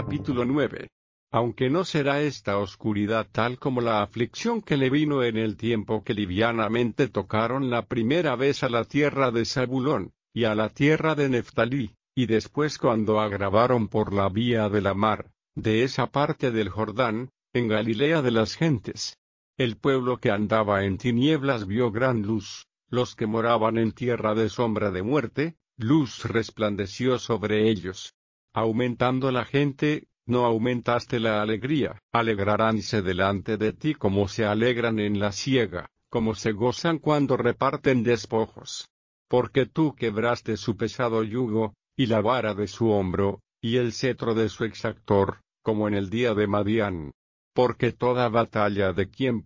Capítulo 9. Aunque no será esta oscuridad tal como la aflicción que le vino en el tiempo que livianamente tocaron la primera vez a la tierra de Zabulón, y a la tierra de Neftalí, y después cuando agravaron por la vía de la mar, de esa parte del Jordán, en Galilea de las gentes. El pueblo que andaba en tinieblas vio gran luz, los que moraban en tierra de sombra de muerte, luz resplandeció sobre ellos. Aumentando la gente, no aumentaste la alegría. Alegraránse delante de ti como se alegran en la siega, como se gozan cuando reparten despojos. Porque tú quebraste su pesado yugo, y la vara de su hombro, y el cetro de su exactor, como en el día de Madián. Porque toda batalla de quien